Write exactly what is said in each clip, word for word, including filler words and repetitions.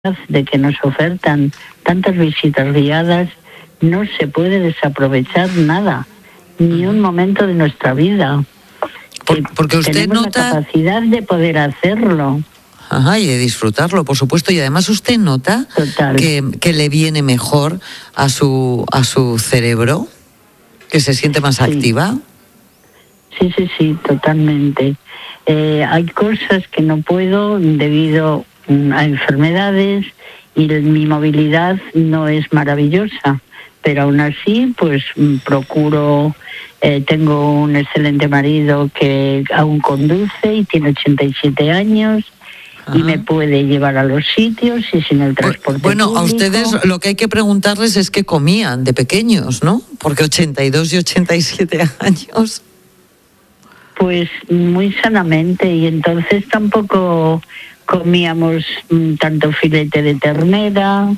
de que nos ofertan tantas visitas guiadas, no se puede desaprovechar nada, ni un momento de nuestra vida. Por, porque usted tenemos nota la capacidad de poder hacerlo. Ajá, y de disfrutarlo, por supuesto. Y además usted nota que, que le viene mejor a su a su cerebro, que se siente más sí. activa. Sí, sí, sí, totalmente. Eh, hay cosas que no puedo debido a enfermedades y mi movilidad no es maravillosa, pero aún así pues procuro, eh, tengo un excelente marido que aún conduce y tiene ochenta y siete años. Ajá. Y me puede llevar a los sitios y sin el transporte bueno, público. A ustedes lo que hay que preguntarles es qué comían de pequeños, ¿no? Porque ochenta y dos y ochenta y siete años... Pues muy sanamente, y entonces tampoco comíamos mm, tanto filete de ternera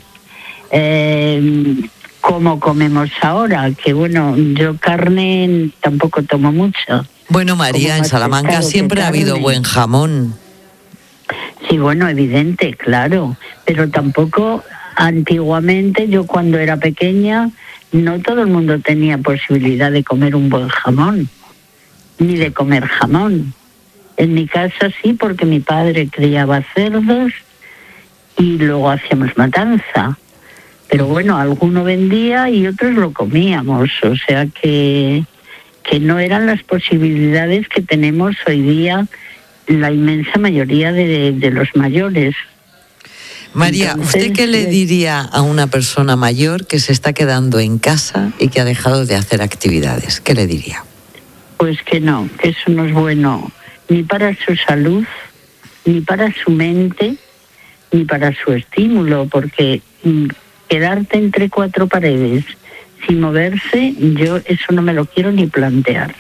eh, como comemos ahora, que bueno, yo carne tampoco tomo mucho. Bueno, María, en Salamanca siempre ha habido buen jamón. Sí, bueno, evidente, claro, pero tampoco antiguamente, yo cuando era pequeña, no todo el mundo tenía posibilidad de comer un buen jamón, ni de comer jamón. En mi casa sí, porque mi padre criaba cerdos y luego hacíamos matanza. Pero bueno, alguno vendía y otros lo comíamos, o sea que, que no eran las posibilidades que tenemos hoy día la inmensa mayoría de, de los mayores. María, Entonces, ¿usted qué le diría a una persona mayor que se está quedando en casa y que ha dejado de hacer actividades? ¿Qué le diría? Pues que no, que eso no es bueno ni para su salud, ni para su mente, ni para su estímulo, porque mm, quedarte entre cuatro paredes sin moverse, yo eso no me lo quiero ni plantear.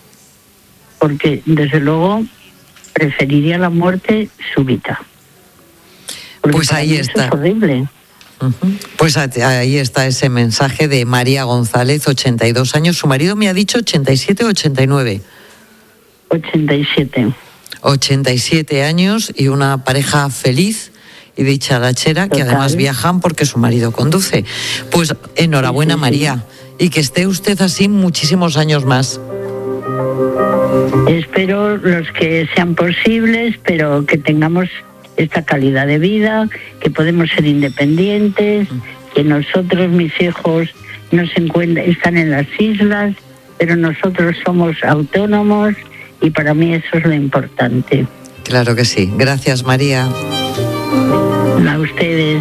Porque desde luego preferiría la muerte súbita. Porque pues ahí está. Es horrible. Uh-huh. Pues ahí está ese mensaje de María González, ochenta y dos años. Su marido me ha dicho ochenta y siete o ochenta y nueve. ochenta y siete. ochenta y siete años y una pareja feliz y dicharachera, que además viajan porque su marido conduce. Pues enhorabuena, sí, sí, María, sí. Y que esté usted así muchísimos años más. Espero los que sean posibles, pero que tengamos esta calidad de vida, que podemos ser independientes, que nosotros, mis hijos, no se encuentran, están en las islas, pero nosotros somos autónomos y para mí eso es lo importante. Claro que sí. Gracias, María. A ustedes.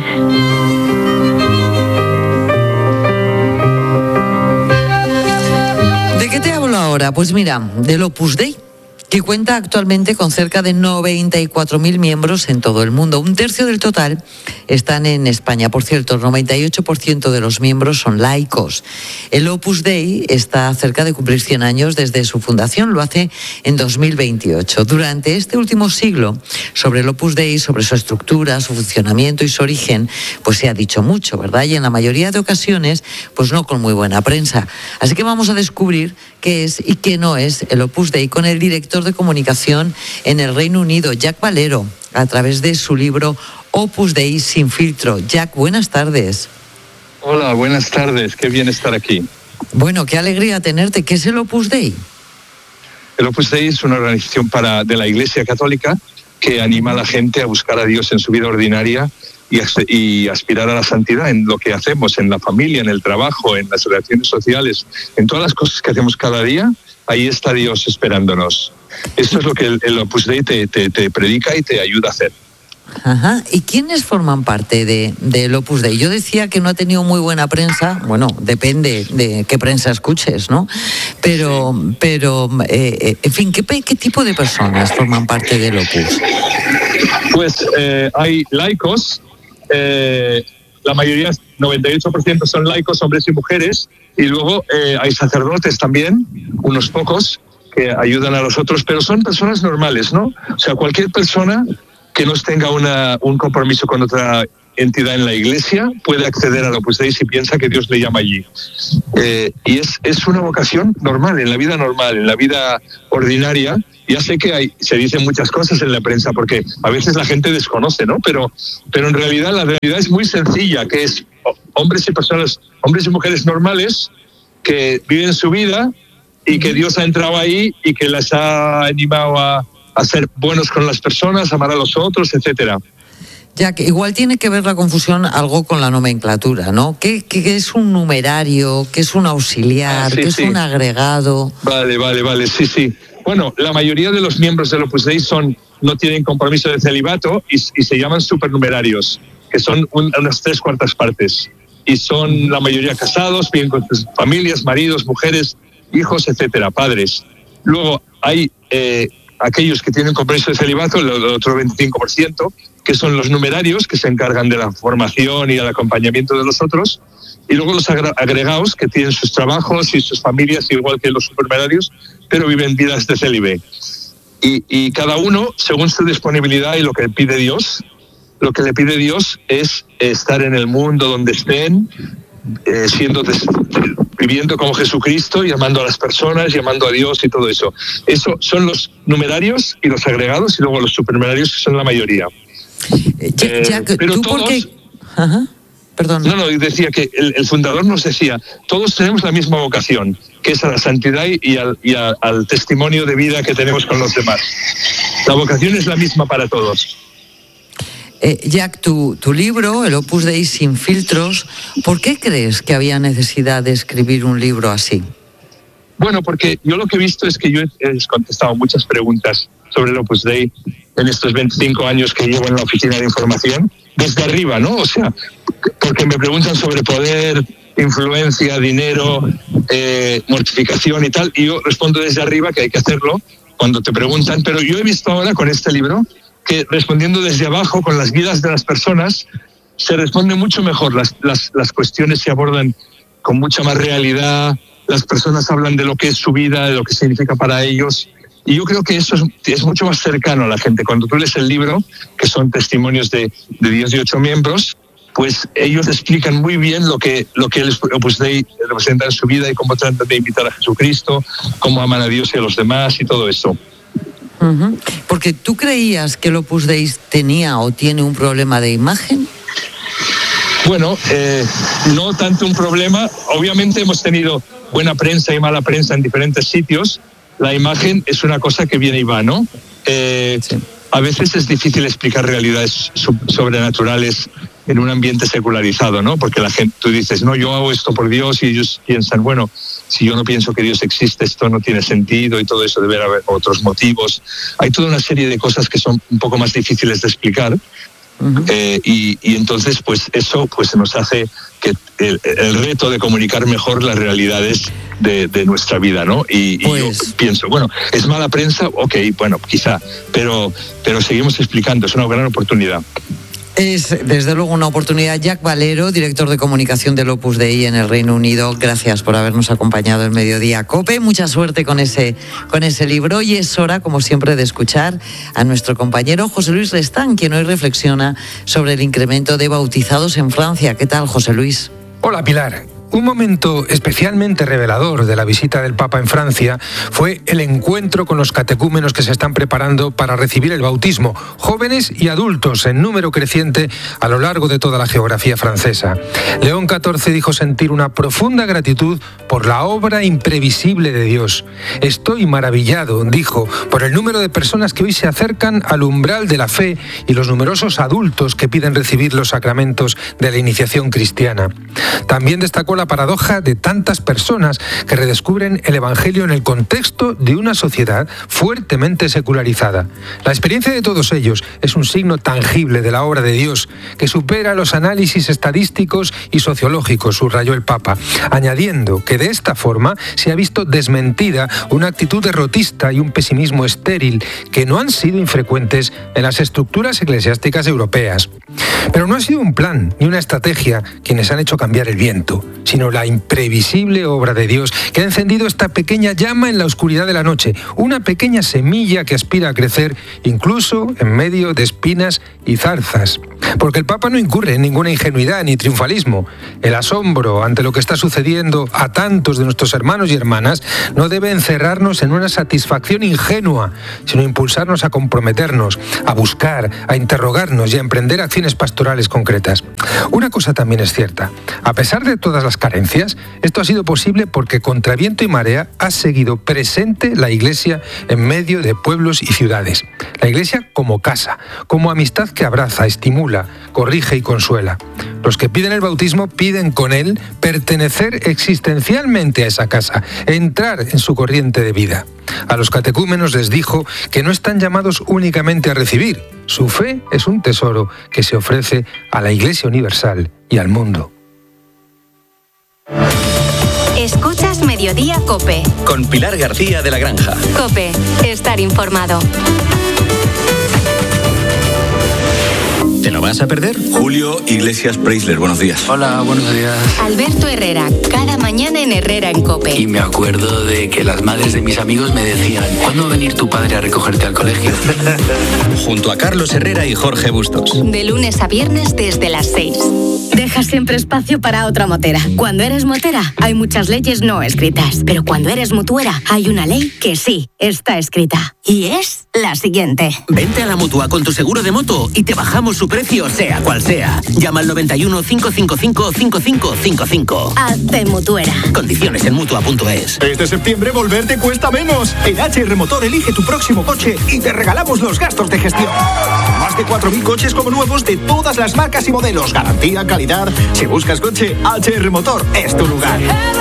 ¿De qué te hablo ahora? Pues mira, del Opus Dei, que cuenta actualmente con cerca de noventa y cuatro mil miembros en todo el mundo. Un tercio del total están en España. Por cierto, el noventa y ocho por ciento de los miembros son laicos. El Opus Dei está cerca de cumplir cien años desde su fundación. Lo hace en dos mil veintiocho. Durante este último siglo, sobre el Opus Dei, sobre su estructura, su funcionamiento y su origen, pues se ha dicho mucho, ¿verdad? Y en la mayoría de ocasiones, pues no con muy buena prensa. Así que vamos a descubrir qué es y qué no es el Opus Dei con el director de comunicación en el Reino Unido, Jack Valero, a través de su libro Opus Dei sin filtro. Jack, buenas tardes. Hola, buenas tardes. Qué bien estar aquí. Bueno, qué alegría tenerte. ¿Qué es el Opus Dei? El Opus Dei es una organización para, de la Iglesia Católica que anima a la gente a buscar a Dios en su vida ordinaria y, y aspirar a la santidad en lo que hacemos, en la familia, en el trabajo, en las relaciones sociales, en todas las cosas que hacemos cada día. Ahí está Dios esperándonos. Esto es lo que el, el Opus Dei te, te, te predica y te ayuda a hacer. Ajá. ¿Y quiénes forman parte de, del Opus Dei? Yo decía que no ha tenido muy buena prensa. Bueno, depende de qué prensa escuches, ¿no? Pero, sí. pero eh, en fin, ¿qué, ¿qué tipo de personas forman parte del Opus? Pues eh, hay laicos, eh, la mayoría, noventa y ocho por ciento son laicos, hombres y mujeres, y luego eh, hay sacerdotes también, unos pocos, que ayudan a los otros, pero son personas normales, ¿no? O sea, cualquier persona que no tenga una, un compromiso con otra entidad en la iglesia puede acceder al Opus Dei si piensa que Dios le llama allí. Eh, y es, es una vocación normal, en la vida normal, en la vida ordinaria, ya sé que hay, se dicen muchas cosas en la prensa porque a veces la gente desconoce, ¿no? Pero, pero en realidad la realidad es muy sencilla, que es hombres y personas, hombres y mujeres normales que viven su vida y que Dios ha entrado ahí y que les ha animado a, a ser buenos con las personas, amar a los otros, etcétera. Ya que igual tiene que ver la confusión algo con la nomenclatura, ¿no? ¿Qué, qué es un numerario? ¿Qué es un auxiliar? Ah, sí, ¿Qué sí. es un agregado? Vale, vale, vale, sí, sí. Bueno, la mayoría de los miembros del Opus Dei son, no tienen compromiso de celibato y, y se llaman supernumerarios, que son un, unas tres cuartas partes. Y son la mayoría casados, viven con sus familias, maridos, mujeres, hijos, etcétera, padres. Luego hay eh, aquellos que tienen compromiso de celibato, el otro veinticinco por ciento, que son los numerarios, que se encargan de la formación y el acompañamiento de los otros, y luego los agregados, que tienen sus trabajos y sus familias, igual que los supernumerarios, pero viven vidas de célibe. Y, y cada uno, según su disponibilidad y lo que pide Dios, lo que le pide Dios es estar en el mundo donde estén, eh, siendo des, viviendo como Jesucristo, llamando a las personas, llamando a Dios y todo eso. Eso son los numerarios y los agregados, y luego los supernumerarios, que son la mayoría. Eh, Jack, eh, pero ¿tú todos, por qué? Ajá, perdón. No, no, decía que el, el fundador nos decía, todos tenemos la misma vocación, que es a la santidad y, al, y a, al testimonio de vida que tenemos con los demás. La vocación es la misma para todos. Eh, Jack, tu, tu libro, el Opus Dei sin filtros, ¿por qué crees que había necesidad de escribir un libro así? Bueno, porque yo lo que he visto es que yo he, he contestado muchas preguntas sobre el Opus Dei en estos veinticinco años que llevo en la oficina de información, desde arriba, ¿no? O sea, porque me preguntan sobre poder, influencia, dinero, eh, mortificación y tal, y yo respondo desde arriba que hay que hacerlo cuando te preguntan, pero yo he visto ahora con este libro que respondiendo desde abajo, con las vidas de las personas, se responde mucho mejor, las, las, las cuestiones se abordan con mucha más realidad, las personas hablan de lo que es su vida, de lo que significa para ellos. Y yo creo que eso es, es mucho más cercano a la gente. Cuando tú lees el libro, que son testimonios de, de diez y ocho miembros, pues ellos explican muy bien lo que, lo que el Opus Dei representa en su vida y cómo tratan de invitar a Jesucristo, cómo aman a Dios y a los demás y todo eso. Uh-huh. Porque tú creías que el Opus Dei tenía o tiene un problema de imagen. Bueno, eh, no tanto un problema. Obviamente hemos tenido buena prensa y mala prensa en diferentes sitios. La imagen es una cosa que viene y va, ¿no? Eh, sí. A veces es difícil explicar realidades sobrenaturales en un ambiente secularizado, ¿no? Porque la gente, tú dices, no, yo hago esto por Dios, y ellos piensan, bueno, si yo no pienso que Dios existe, esto no tiene sentido y todo eso, debe haber otros motivos. Hay toda una serie de cosas que son un poco más difíciles de explicar. Uh-huh. eh, y, y entonces, pues eso pues nos hace que el, el reto de comunicar mejor las realidades de, de nuestra vida, ¿no? Y, pues... y yo pienso, bueno, ¿es mala prensa? Ok, bueno, quizá, pero, pero seguimos explicando, es una gran oportunidad. Es desde luego una oportunidad. Jack Valero, director de comunicación del Opus Dei en el Reino Unido, gracias por habernos acompañado en Mediodía Cope. Mucha suerte con ese, con ese libro, y es hora, como siempre, de escuchar a nuestro compañero José Luis Restán, quien hoy reflexiona sobre el incremento de bautizados en Francia. ¿Qué tal, José Luis? Hola, Pilar. Un momento especialmente revelador de la visita del Papa en Francia fue el encuentro con los catecúmenos que se están preparando para recibir el bautismo, jóvenes y adultos en número creciente a lo largo de toda la geografía francesa. León catorce dijo sentir una profunda gratitud por la obra imprevisible de Dios. Estoy maravillado, dijo, por el número de personas que hoy se acercan al umbral de la fe y los numerosos adultos que piden recibir los sacramentos de la iniciación cristiana. También destacó la La paradoja de tantas personas que redescubren el Evangelio en el contexto de una sociedad fuertemente secularizada. La experiencia de todos ellos es un signo tangible de la obra de Dios que supera los análisis estadísticos y sociológicos, subrayó el Papa, añadiendo que de esta forma se ha visto desmentida una actitud derrotista y un pesimismo estéril que no han sido infrecuentes en las estructuras eclesiásticas europeas. Pero no ha sido un plan ni una estrategia quienes han hecho cambiar el viento, sino la imprevisible obra de Dios que ha encendido esta pequeña llama en la oscuridad de la noche, una pequeña semilla que aspira a crecer incluso en medio de espinas y zarzas. Porque el Papa no incurre en ninguna ingenuidad ni triunfalismo. El asombro ante lo que está sucediendo a tantos de nuestros hermanos y hermanas no debe encerrarnos en una satisfacción ingenua, sino impulsarnos a comprometernos, a buscar, a interrogarnos y a emprender acciones pastorales concretas. Una cosa también es cierta. A pesar de todas las carencias, esto ha sido posible porque contra viento y marea ha seguido presente la Iglesia en medio de pueblos y ciudades. La Iglesia como casa, como amistad que abraza, estimula, corrige y consuela. Los que piden el bautismo piden con él pertenecer existencialmente a esa casa, entrar en su corriente de vida. A los catecúmenos les dijo que no están llamados únicamente a recibir. Su fe es un tesoro que se ofrece a la Iglesia universal y al mundo. Escuchas Mediodía COPE. Con Pilar García de la Granja. COPE, estar informado. ¿Te lo vas a perder? Julio Iglesias Preisler, buenos días. Hola, buenos días. Alberto Herrera, cada mañana en Herrera en COPE. Y me acuerdo de que las madres de mis amigos me decían, ¿cuándo va a venir tu padre a recogerte al colegio? Junto a Carlos Herrera y Jorge Bustos. De lunes a viernes desde las seis. Deja siempre espacio para otra motera. Cuando eres motera, hay muchas leyes no escritas. Pero cuando eres mutuera, hay una ley que sí está escrita. Y es la siguiente. Vente a la Mutua con tu seguro de moto y te bajamos su precio, sea cual sea. Llama al noventa y uno, cinco cinco cinco, cinco cinco cinco cinco. Hazte mutuera. Condiciones en mutua punto es. Este septiembre volver te cuesta menos. En H R Motor elige tu próximo coche y te regalamos los gastos de gestión. Más de cuatro mil coches como nuevos de todas las marcas y modelos. Garantía, calidad. Si buscas coche, H R Motor es tu lugar.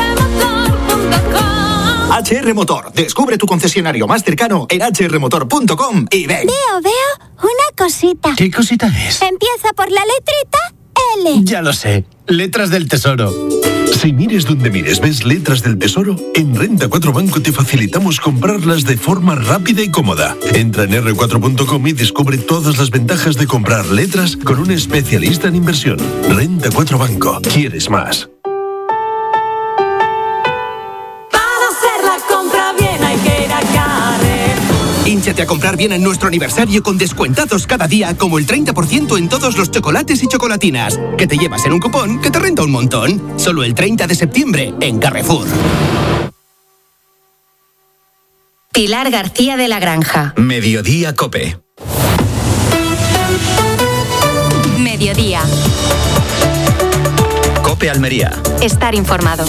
H R Motor. Descubre tu concesionario más cercano en h r motor punto com y ven. Veo, veo una cosita. ¿Qué cosita es? Empieza por la letrita L. Ya lo sé. Letras del Tesoro. Si mires donde mires ves letras del Tesoro, en Renta cuatro Banco te facilitamos comprarlas de forma rápida y cómoda. Entra en erre cuatro punto com y descubre todas las ventajas de comprar letras con un especialista en inversión. Renta cuatro Banco. ¿Quieres más? Hínchate a comprar bien en nuestro aniversario con descuentados cada día, como el treinta por ciento en todos los chocolates y chocolatinas, que te llevas en un cupón que te renta un montón. Solo el treinta de septiembre en Carrefour. Pilar García de la Granja. Mediodía COPE. Mediodía. COPE Almería. Estar informado.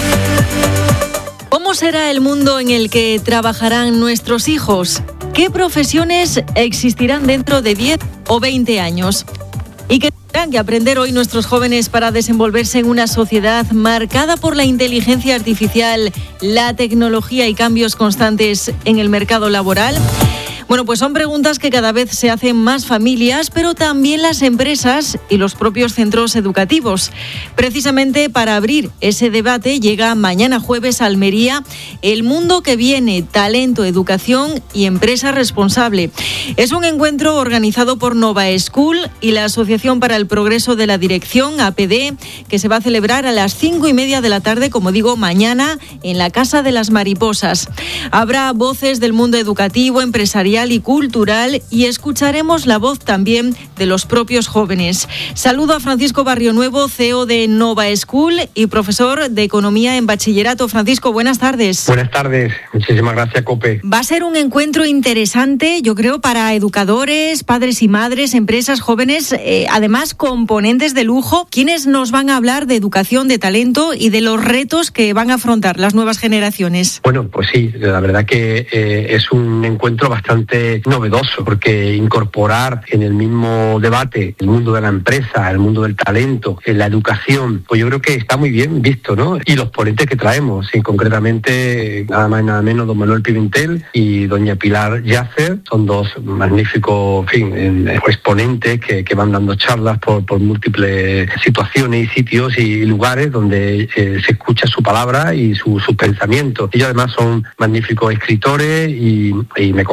¿Cómo será el mundo en el que trabajarán nuestros hijos? ¿Qué profesiones existirán dentro de diez o veinte años? ¿Y qué tendrán que aprender hoy nuestros jóvenes para desenvolverse en una sociedad marcada por la inteligencia artificial, la tecnología y cambios constantes en el mercado laboral? Bueno, pues son preguntas que cada vez se hacen más familias, pero también las empresas y los propios centros educativos. Precisamente para abrir ese debate llega mañana jueves a Almería El Mundo que Viene, Talento, Educación y Empresa Responsable. Es un encuentro organizado por Nova School y la Asociación para el Progreso de la Dirección, A P D, que se va a celebrar a las cinco y media de la tarde, como digo, mañana en la Casa de las Mariposas. Habrá voces del mundo educativo, empresarial y cultural y escucharemos la voz también de los propios jóvenes. Saludo a Francisco Barrionuevo, C E O de Nova School y profesor de Economía en Bachillerato. Francisco, buenas tardes. Buenas tardes, muchísimas gracias, COPE. Va a ser un encuentro interesante, yo creo, para educadores, padres y madres, empresas, jóvenes, eh, además componentes de lujo, quienes nos van a hablar de educación, de talento y de los retos que van a afrontar las nuevas generaciones. Bueno, pues sí, la verdad que eh, es un encuentro bastante novedoso, porque incorporar en el mismo debate el mundo de la empresa, el mundo del talento, la educación, pues yo creo que está muy bien visto, ¿no? Y los ponentes que traemos, y concretamente nada más y nada menos don Manuel Pimentel y doña Pilar Yacer, son dos magníficos, en fin, exponentes que, que van dando charlas por, por múltiples situaciones y sitios y lugares donde eh, se escucha su palabra y su, sus pensamientos. Ellos además son magníficos escritores y, y me consta que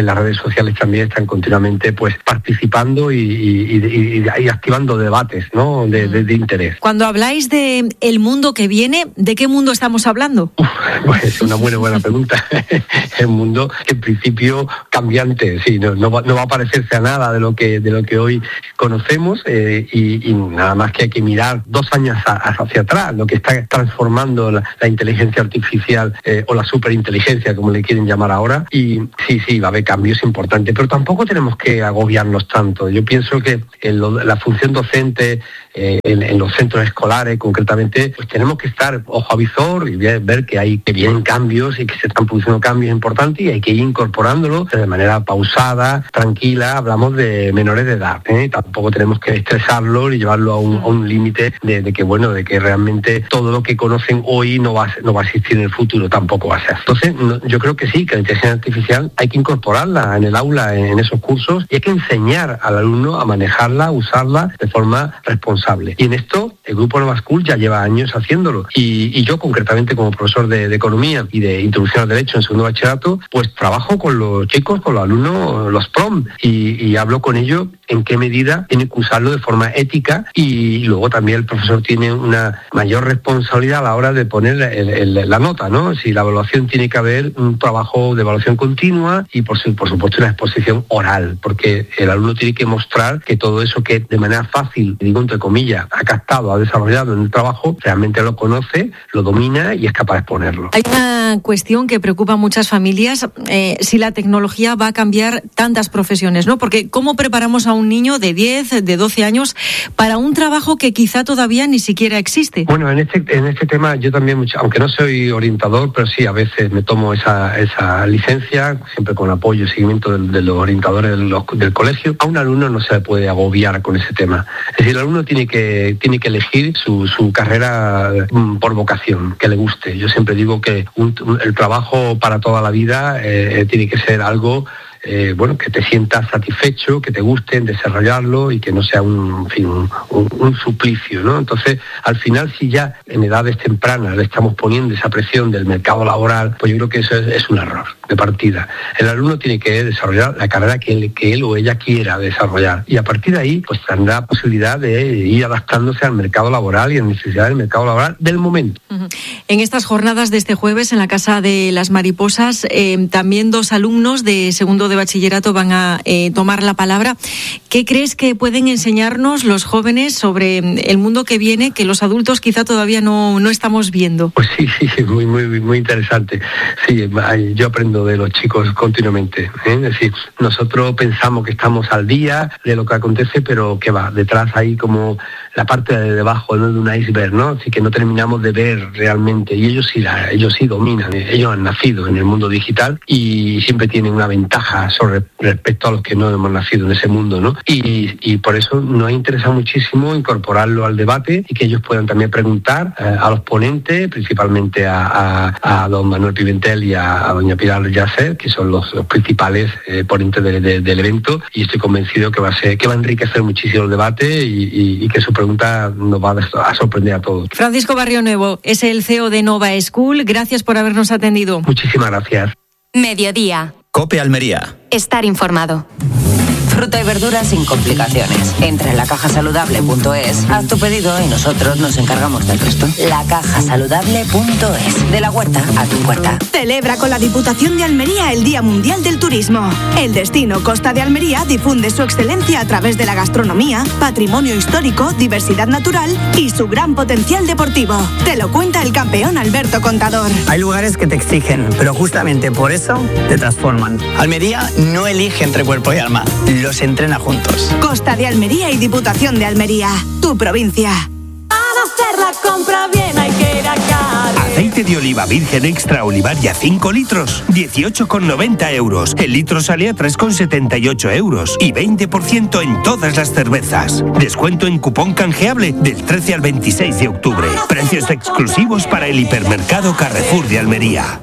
en las redes sociales también están continuamente pues participando y, y, y, y activando debates, ¿no? de, de, de interés. Cuando habláis de el mundo que viene, ¿de qué mundo estamos hablando? Uf, pues es una buena buena pregunta. El mundo en principio cambiante, sí, no, no, va, no va a parecerse a nada de lo que de lo que hoy conocemos eh, y, y nada más que hay que mirar dos años a, hacia atrás, lo que está transformando la, la inteligencia artificial eh, o la superinteligencia, como le quieren llamar ahora, y sí, sí, va a haber cambios importantes, pero tampoco tenemos que agobiarnos tanto. Yo pienso que en lo, la función docente eh, en, en los centros escolares concretamente, pues tenemos que estar ojo a visor y ver que hay que vienen cambios y que se están produciendo cambios importantes y hay que ir incorporándolos de manera pausada, tranquila. Hablamos de menores de edad, ¿eh? Tampoco tenemos que estresarlo y llevarlo a un, a un límite de, de que bueno, de que realmente todo lo que conocen hoy no va, no va a existir en el futuro, tampoco va a ser. Entonces, no, yo creo que sí, que la inteligencia artificial hay que incorporarla en el aula, en esos cursos, y hay que enseñar al alumno a manejarla, a usarla de forma responsable. Y en esto, el Grupo Nova School ya lleva años haciéndolo. Y, y yo, concretamente, como profesor de, de Economía y de Introducción al Derecho en segundo bachillerato, pues trabajo con los chicos, con los alumnos, los prom, y, y hablo con ellos en qué medida tienen que usarlo de forma ética, y luego también el profesor tiene una mayor responsabilidad a la hora de poner el, el, la nota, ¿no? Si la evaluación tiene que haber un trabajo de evaluación continua y por, por supuesto una exposición oral, porque el alumno tiene que mostrar que todo eso que de manera fácil, digo entre comillas, ha captado, ha desarrollado en el trabajo, realmente lo conoce, lo domina y es capaz de exponerlo. Hay una cuestión que preocupa a muchas familias, eh, si la tecnología va a cambiar tantas profesiones, ¿no? Porque ¿cómo preparamos a un niño de diez, de doce años para un trabajo que quizá todavía ni siquiera existe? Bueno, en este en este tema yo también, mucho, aunque no soy orientador, pero sí a veces me tomo esa esa licencia, siempre con apoyo y seguimiento de, de los orientadores de los, del colegio. A un alumno no se le puede agobiar con ese tema. Es decir, el alumno tiene que tiene que elegir su, su carrera um, por vocación, que le guste. Yo siempre digo que un, un, el trabajo para toda la vida eh, tiene que ser algo Eh, bueno, que te sientas satisfecho, que te guste desarrollarlo y que no sea un, en fin, un, un, un suplicio, ¿no? Entonces, al final, si ya en edades tempranas le estamos poniendo esa presión del mercado laboral, pues yo creo que eso es, es un error de partida. El alumno tiene que desarrollar la carrera que él, que él o ella quiera desarrollar, y a partir de ahí, pues tendrá posibilidad de ir adaptándose al mercado laboral y a la necesidad del mercado laboral del momento. Uh-huh. En estas jornadas de este jueves en la Casa de las Mariposas, eh, también dos alumnos de segundo de bachillerato van a eh, tomar la palabra. ¿Qué crees que pueden enseñarnos los jóvenes sobre el mundo que viene, que los adultos quizá todavía no, no estamos viendo? Pues sí, sí, muy, muy, muy interesante. Sí, yo aprendo de los chicos continuamente, ¿eh? Es decir, nosotros pensamos que estamos al día de lo que acontece, pero que va, detrás hay como la parte de debajo, ¿no?, de un iceberg, ¿no? Así que no terminamos de ver realmente, y ellos sí, la, ellos sí dominan, ellos han nacido en el mundo digital y siempre tienen una ventaja sobre respecto a los que no hemos nacido en ese mundo, ¿no? Y, y por eso nos interesa muchísimo incorporarlo al debate y que ellos puedan también preguntar eh, a los ponentes, principalmente a, a, a don Manuel Pimentel y a, a doña Pilar Yacer, que son los, los principales eh, ponentes de, de, del evento, y estoy convencido que va a ser, que va a enriquecer muchísimo el debate y, y, y que su pregunta nos va a sorprender a todos. Francisco Barrio Nuevo es el C E O de Nova School. Gracias por habernos atendido. Muchísimas gracias. Mediodía. COPE Almería. Estar informado. Fruta y verduras sin complicaciones. Entra en la caja saludable punto es, haz tu pedido y nosotros nos encargamos del resto. la caja saludable punto es. De la huerta a tu puerta. Celebra con la Diputación de Almería el Día Mundial del Turismo. El destino Costa de Almería difunde su excelencia a través de la gastronomía, patrimonio histórico, diversidad natural y su gran potencial deportivo. Te lo cuenta el campeón Alberto Contador. Hay lugares que te exigen, pero justamente por eso te transforman. Almería no elige entre cuerpo y alma. Los entrena juntos. Costa de Almería y Diputación de Almería, tu provincia. Para hacer la compra bien hay que ir a Cádiz. Aceite de oliva virgen extra Olivaria cinco litros, dieciocho con noventa euros. El litro sale a tres con setenta y ocho euros y veinte por ciento en todas las cervezas. Descuento en cupón canjeable del trece al veintiséis de octubre. Precios exclusivos para el hipermercado Carrefour de Almería.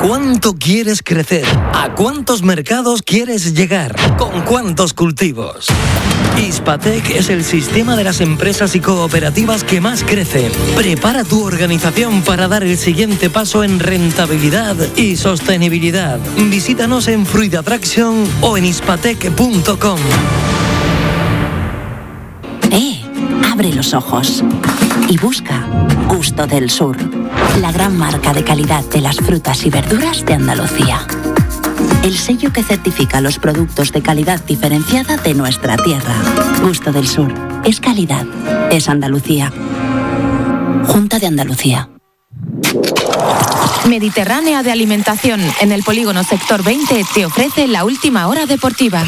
¿Cuánto quieres crecer? ¿A cuántos mercados quieres llegar? ¿Con cuántos cultivos? Hispatec es el sistema de las empresas y cooperativas que más crecen. Prepara tu organización para dar el siguiente paso en rentabilidad y sostenibilidad. Visítanos en Fruit Attraction o en hispatec punto com. ¡Eh! Abre los ojos y busca Gusto del Sur, la gran marca de calidad de las frutas y verduras de Andalucía. El sello que certifica los productos de calidad diferenciada de nuestra tierra. Gusto del Sur. Es calidad. Es Andalucía. Junta de Andalucía. Mediterránea de Alimentación, en el polígono Sector veinte, te ofrece la última hora deportiva.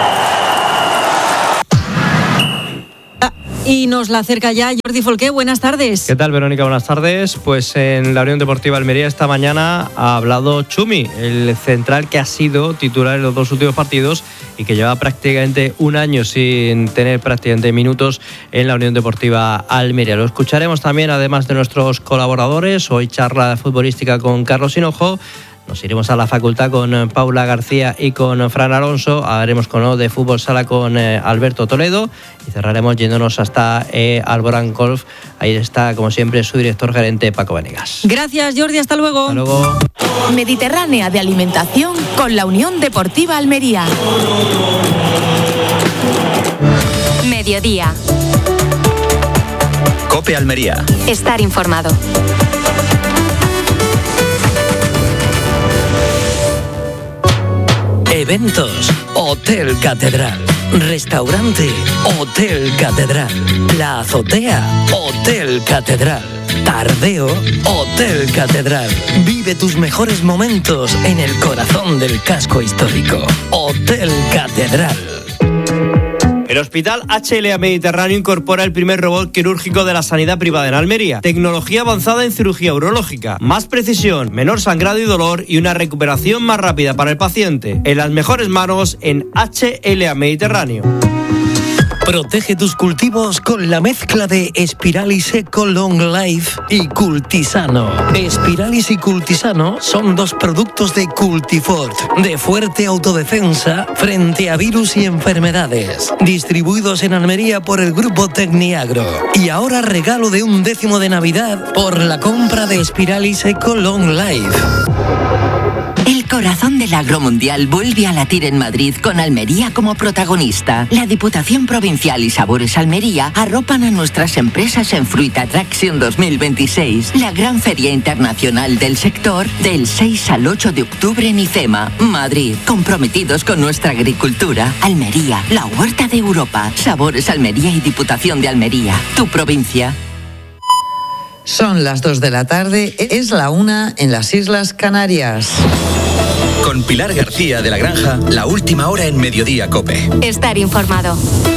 Y nos la acerca ya Jordi Folqué. Buenas tardes. ¿Qué tal, Verónica? Buenas tardes. Pues en la Unión Deportiva Almería esta mañana ha hablado Chumi, el central que ha sido titular en los dos últimos partidos y que lleva prácticamente un año sin tener prácticamente minutos en la Unión Deportiva Almería. Lo escucharemos también, además de nuestros colaboradores. Hoy charla futbolística con Carlos Hinojo. Nos iremos a la facultad con Paula García y con Fran Alonso. Hablaremos con O de Fútbol Sala con eh, Alberto Toledo. Y cerraremos yéndonos hasta eh, Alborán Golf. Ahí está, como siempre, su director gerente, Paco Venegas. Gracias, Jordi. Hasta luego. Hasta luego. Mediterránea de Alimentación con la Unión Deportiva Almería. Mediodía. COPE Almería. Estar informado. Eventos, Hotel Catedral. Restaurante, Hotel Catedral. La azotea, Hotel Catedral. Tardeo, Hotel Catedral. Vive tus mejores momentos en el corazón del casco histórico. Hotel Catedral. El Hospital H L A Mediterráneo incorpora el primer robot quirúrgico de la sanidad privada en Almería. Tecnología avanzada en cirugía urológica. Más precisión, menor sangrado y dolor y una recuperación más rápida para el paciente. En las mejores manos en H L A Mediterráneo. Protege tus cultivos con la mezcla de Spiralis Eco Long Life y Cultisano. Spiralis y Cultisano son dos productos de Cultifort, de fuerte autodefensa frente a virus y enfermedades. Distribuidos en Almería por el grupo Tecniagro. Y ahora regalo de un décimo de Navidad por la compra de Spiralis Eco Long Life. El corazón del agromundial vuelve a latir en Madrid con Almería como protagonista. La Diputación Provincial y Sabores Almería arropan a nuestras empresas en Fruit Attraction dos mil veintiséis, la gran feria internacional del sector del seis al ocho de octubre en IFEMA, Madrid. Comprometidos con nuestra agricultura, Almería, la huerta de Europa. Sabores Almería y Diputación de Almería, tu provincia. Son las dos de la tarde, es la una en las Islas Canarias. Con Pilar García de la Granja, la última hora en Mediodía COPE. Estar informado.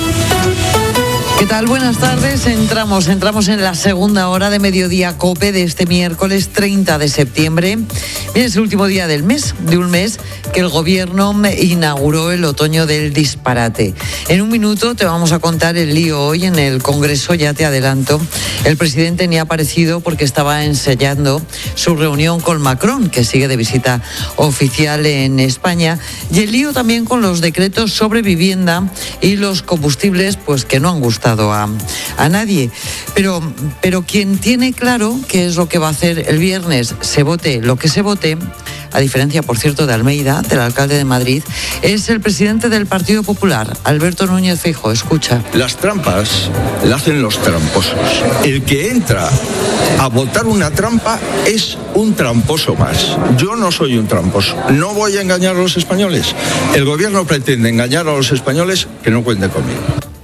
¿Qué tal? Buenas tardes. Entramos, entramos en la segunda hora de Mediodía COPE de este miércoles treinta de septiembre. Bien, es el último día del mes, de un mes que el gobierno inauguró el otoño del disparate. En un minuto te vamos a contar el lío hoy en el Congreso, ya te adelanto. El presidente ni ha aparecido porque estaba ensayando su reunión con Macron, que sigue de visita oficial en España. Y el lío también con los decretos sobre vivienda y los combustibles, pues que no han gustado A, a nadie, pero, pero quien tiene claro qué es lo que va a hacer el viernes, se vote lo que se vote, a diferencia, por cierto, de Almeida, del alcalde de Madrid, es el presidente del Partido Popular, Alberto Núñez Feijóo. Escucha. Las trampas las hacen los tramposos. El que entra a votar una trampa es un tramposo más. Yo no soy un tramposo. No voy a engañar a los españoles. El gobierno pretende engañar a los españoles, que no cuente conmigo.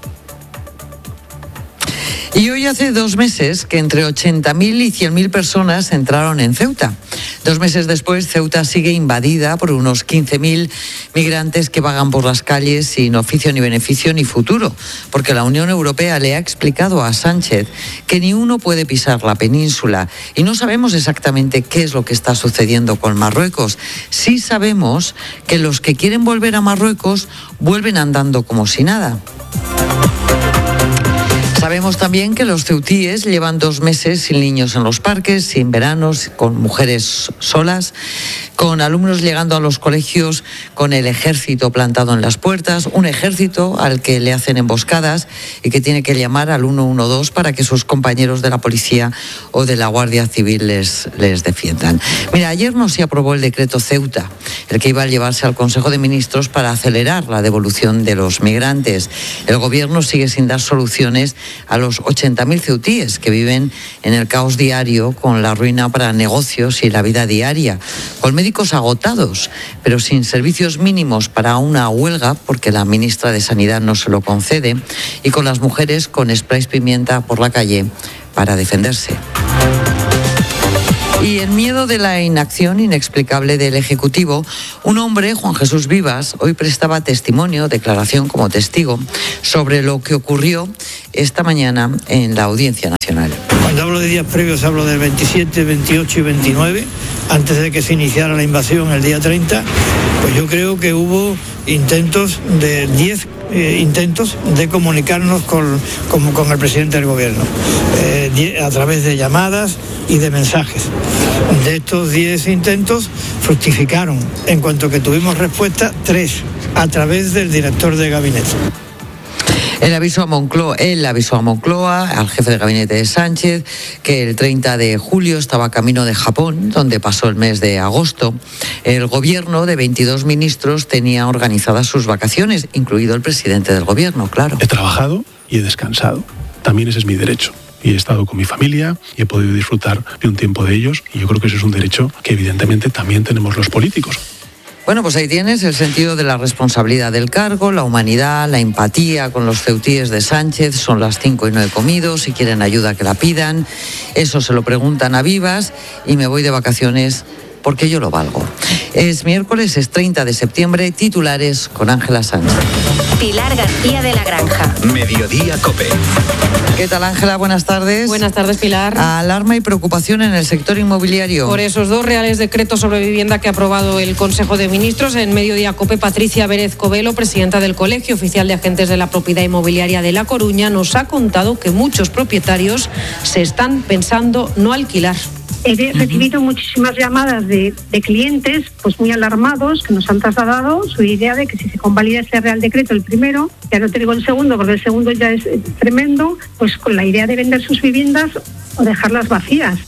Y hoy hace dos meses que entre ochenta mil y cien mil personas entraron en Ceuta. Dos meses después, Ceuta sigue invadida por unos quince mil migrantes que vagan por las calles sin oficio ni beneficio ni futuro, porque la Unión Europea le ha explicado a Sánchez que ni uno puede pisar la península y no sabemos exactamente qué es lo que está sucediendo con Marruecos. Sí sabemos que los que quieren volver a Marruecos vuelven andando como si nada. Sabemos también que los ceutíes llevan dos meses sin niños en los parques, sin veranos, con mujeres solas, con alumnos llegando a los colegios con el ejército plantado en las puertas, un ejército al que le hacen emboscadas y que tiene que llamar al uno uno dos para que sus compañeros de la policía o de la Guardia Civil les, les defiendan. Mira, ayer no se aprobó el decreto Ceuta, el que iba a llevarse al Consejo de Ministros para acelerar la devolución de los migrantes. El gobierno sigue sin dar soluciones a los ochenta mil ceutíes que viven en el caos diario con la ruina para negocios y la vida diaria, con médicos agotados, pero sin servicios mínimos para una huelga, porque la ministra de Sanidad no se lo concede, y con las mujeres con sprays pimienta por la calle para defenderse. Y en miedo de la inacción inexplicable del Ejecutivo, un hombre, Juan Jesús Vivas, hoy prestaba testimonio, declaración como testigo, sobre lo que ocurrió esta mañana en la Audiencia Nacional. Cuando hablo de días previos hablo del veintisiete, veintiocho y veintinueve, antes de que se iniciara la invasión el día treinta, pues yo creo que hubo intentos de diez eh, intentos de comunicarnos con, con, con el presidente del gobierno, eh, a través de llamadas y de mensajes. De estos diez intentos fructificaron, en cuanto que tuvimos respuesta, tres, a través del director de gabinete. Él avisó a Moncloa, él avisó a Moncloa, al jefe de gabinete de Sánchez, que el treinta de julio estaba camino de Japón, donde pasó el mes de agosto. El gobierno de veintidós ministros tenía organizadas sus vacaciones, incluido el presidente del gobierno, claro. He trabajado y he descansado. También ese es mi derecho. Y he estado con mi familia y he podido disfrutar de un tiempo de ellos. Y yo creo que ese es un derecho que evidentemente también tenemos los políticos. Bueno, pues ahí tienes el sentido de la responsabilidad del cargo, la humanidad, la empatía con los ceutíes de Sánchez. Son las cinco y no he comido, si quieren ayuda que la pidan. Eso se lo preguntan a Vivas y me voy de vacaciones porque yo lo valgo. Es miércoles, es treinta de septiembre, titulares con Ángela Sánchez. Pilar García de la Granja. Mediodía COPE. ¿Qué tal, Ángela? Buenas tardes. Buenas tardes, Pilar. Alarma y preocupación en el sector inmobiliario. Por esos dos reales decretos sobre vivienda que ha aprobado el Consejo de Ministros, en Mediodía COPE, Patricia Vélez Covelo, presidenta del Colegio Oficial de Agentes de la Propiedad Inmobiliaria de La Coruña, nos ha contado que muchos propietarios se están pensando no alquilar. He recibido muchísimas llamadas de, de clientes pues muy alarmados que nos han trasladado su idea de que si se convalida ese Real Decreto, el primero, ya no te digo el segundo porque el segundo ya es tremendo, pues con la idea de vender sus viviendas o dejarlas vacías.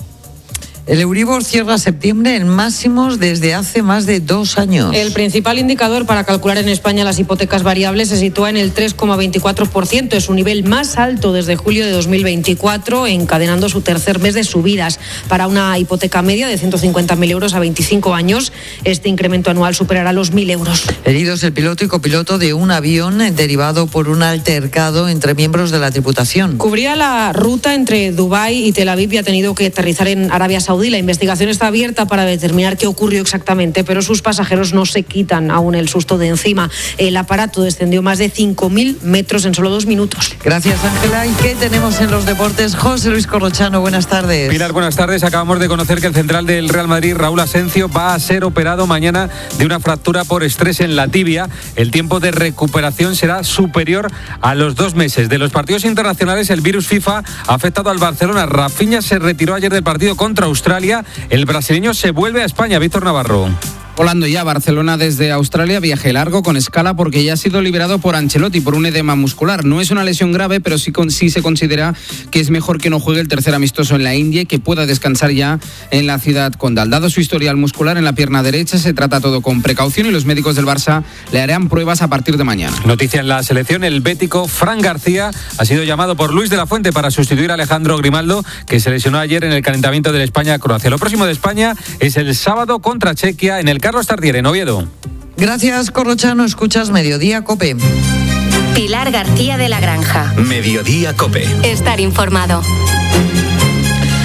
El Euribor cierra septiembre en máximos desde hace más de dos años. El principal indicador para calcular en España las hipotecas variables se sitúa en el tres coma veinticuatro por ciento. Es su nivel más alto desde julio de dos mil veinticuatro, encadenando su tercer mes de subidas. Para una hipoteca media de ciento cincuenta mil euros a veinticinco años, este incremento anual superará los mil euros. Heridos el piloto y copiloto de un avión derivado por un altercado entre miembros de la tripulación. Cubría la ruta entre Dubái y Tel Aviv y ha tenido que aterrizar en Arabia Saudí. La investigación está abierta para determinar qué ocurrió exactamente, pero sus pasajeros no se quitan aún el susto de encima. El aparato descendió más de cinco mil metros en solo dos minutos. Gracias, Ángela. ¿Y qué tenemos en los deportes? José Luis Corrochano, buenas tardes. Pilar, buenas tardes. Acabamos de conocer que el central del Real Madrid, Raúl Asencio, va a ser operado mañana de una fractura por estrés en la tibia. El tiempo de recuperación será superior a los dos meses. De los partidos internacionales, el virus FIFA ha afectado al Barcelona. Rafinha se retiró ayer del partido contra Australia. El brasileño se vuelve a España. Víctor Navarro. Volando ya a Barcelona desde Australia, viaje largo con escala porque ya ha sido liberado por Ancelotti por un edema muscular. No es una lesión grave, pero sí, sí se considera que es mejor que no juegue el tercer amistoso en la India y que pueda descansar ya en la ciudad condal. Dado su historial muscular en la pierna derecha, se trata todo con precaución y los médicos del Barça le harán pruebas a partir de mañana. Noticia en la selección, el bético Fran García ha sido llamado por Luis de la Fuente para sustituir a Alejandro Grimaldo, que se lesionó ayer en el calentamiento de España-Croacia. Lo próximo de España es el sábado contra Chequia en el Carlos Tartiere, en Oviedo. Gracias, Corrochano. Escuchas Mediodía COPE. Pilar García de la Granja. Mediodía COPE. Estar informado.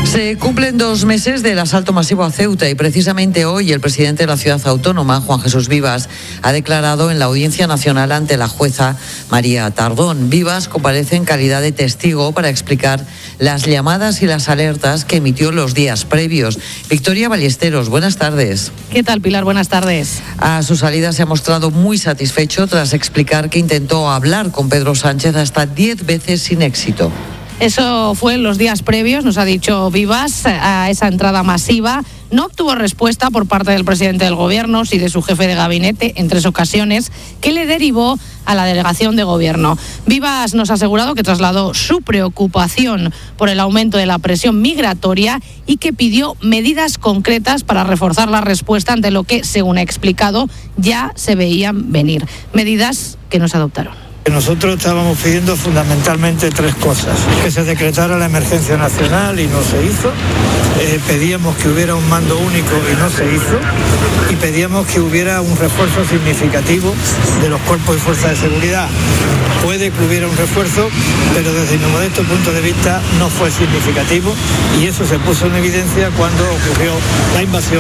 Se cumplen dos meses del asalto masivo a Ceuta y precisamente hoy el presidente de la ciudad autónoma, Juan Jesús Vivas, ha declarado en la Audiencia Nacional ante la jueza María Tardón. Vivas comparece en calidad de testigo para explicar las llamadas y las alertas que emitió los días previos. Victoria Ballesteros, buenas tardes. ¿Qué tal, Pilar? Buenas tardes. A su salida se ha mostrado muy satisfecho tras explicar que intentó hablar con Pedro Sánchez hasta diez veces sin éxito. Eso fue en los días previos, nos ha dicho Vivas, a esa entrada masiva. No obtuvo respuesta por parte del presidente del gobierno, sí de su jefe de gabinete, en tres ocasiones, que le derivó a la delegación de gobierno. Vivas nos ha asegurado que trasladó su preocupación por el aumento de la presión migratoria y que pidió medidas concretas para reforzar la respuesta ante lo que, según ha explicado, ya se veían venir. Medidas que no se adoptaron. Nosotros estábamos pidiendo fundamentalmente tres cosas: que se decretara la emergencia nacional y no se hizo, eh, pedíamos que hubiera un mando único y no se hizo, y pedíamos que hubiera un refuerzo significativo de los cuerpos y fuerzas de seguridad. Puede que hubiera un refuerzo, pero desde mi modesto punto de vista no fue significativo, y eso se puso en evidencia cuando ocurrió la invasión.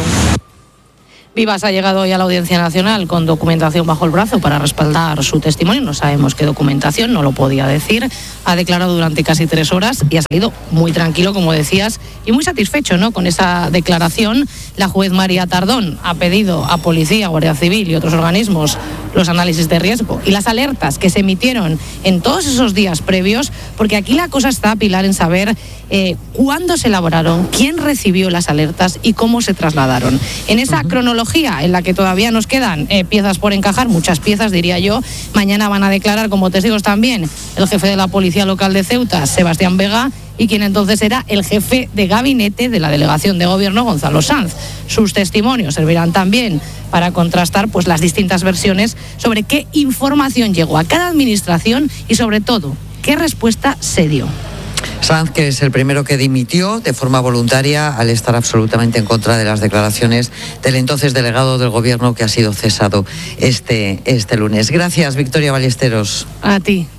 Vivas ha llegado hoy a la Audiencia Nacional con documentación bajo el brazo para respaldar su testimonio. No sabemos qué documentación, no lo podía decir. Ha declarado durante casi tres horas y ha salido muy tranquilo, como decías, y muy satisfecho, ¿no?, con esa declaración. La juez María Tardón ha pedido a Policía, Guardia Civil y otros organismos los análisis de riesgo y las alertas que se emitieron en todos esos días previos, porque aquí la cosa está, Pilar, en saber eh, cuándo se elaboraron, quién recibió las alertas y cómo se trasladaron. En esa uh-huh. cronología en la que todavía nos quedan eh, piezas por encajar, muchas piezas diría yo. Mañana van a declarar como testigos también el jefe de la Policía Local de Ceuta, Sebastián Vega, y quien entonces era el jefe de gabinete de la delegación de gobierno, Gonzalo Sanz. Sus testimonios servirán también para contrastar pues las distintas versiones sobre qué información llegó a cada administración y sobre todo qué respuesta se dio. Sanz, que es el primero que dimitió de forma voluntaria al estar absolutamente en contra de las declaraciones del entonces delegado del gobierno que ha sido cesado este, este lunes. Gracias, Victoria Ballesteros. A ti.